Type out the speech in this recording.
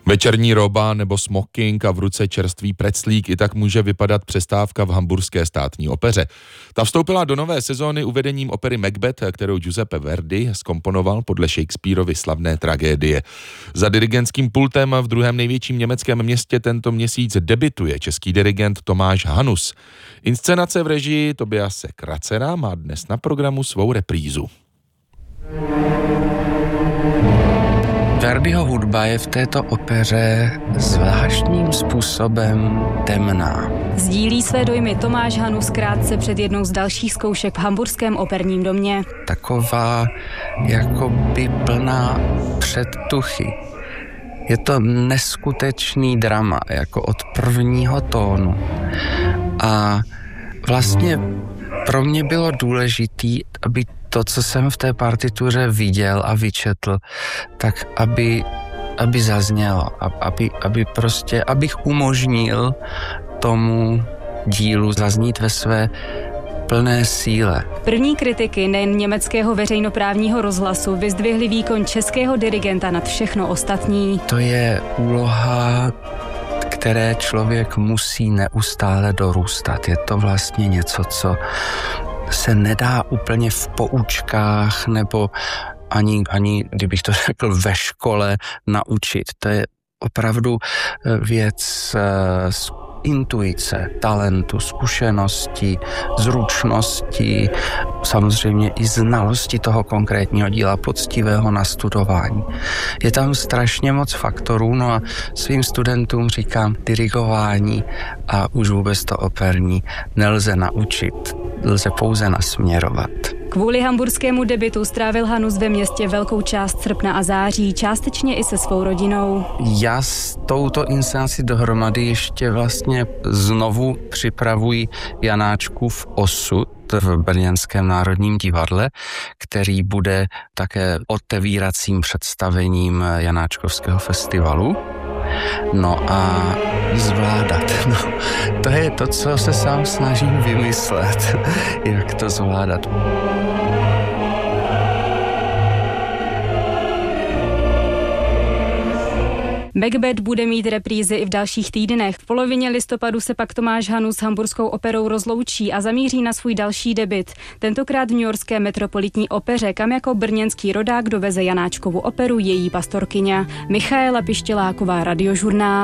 Večerní roba nebo smoking a v ruce čerstvý preclík, i tak může vypadat přestávka v Hamburské státní opeře. Ta vstoupila do nové sezóny uvedením opery Macbeth, kterou Giuseppe Verdi zkomponoval podle Shakespearovy slavné tragédie. Za dirigentským pultem v druhém největším německém městě tento měsíc debutuje český dirigent Tomáš Hanus. Inscenace v režii Tobiase Kracera má dnes na programu svou reprízu. Verdiho hudba je v této opeře zvláštním způsobem temná. Sdílí své dojmy Tomáš Hanus krátce před jednou z dalších zkoušek v Hamburském operním domě. Taková jakoby plná předtuchy. Je to neskutečný drama, jako od prvního tónu. A vlastně pro mě bylo důležitý, aby to, co jsem v té partituře viděl a vyčetl, tak aby zaznělo, abych umožnil tomu dílu zaznít ve své plné síle. První kritiky nejen německého veřejnoprávního rozhlasu vyzdvihli výkon českého dirigenta nad všechno ostatní. To je úloha, které člověk musí neustále dorůstat. Je to vlastně něco, co se nedá úplně v poučkách nebo ani kdybych to řekl, ve škole naučit. To je opravdu věc z intuice, talentu, zkušenosti, zručnosti, samozřejmě i znalosti toho konkrétního díla, poctivého nastudování. Je tam strašně moc faktorů, no a svým studentům říkám, dirigování a už vůbec to operní nelze naučit, lze pouze nasměrovat. Kvůli hamburskému debutu strávil Hanus ve městě velkou část srpna a září, částečně i se svou rodinou. Já s touto inscenací dohromady ještě vlastně znovu připravuji Janáčkův osud v Brněnském národním divadle, který bude také otevíracím představením Janáčkovského festivalu. No a zvládat. No, to je to, co se sám snažím vymyslet, jak to zvládat. Macbeth bude mít reprízy i v dalších týdnech. V polovině listopadu se pak Tomáš Hanus s Hamburskou operou rozloučí a zamíří na svůj další debut. Tentokrát v newyorské metropolitní opeře, kam jako brněnský rodák doveze Janáčkovu operu její pastorkyně. Michaela Pištěláková, Radiožurnál.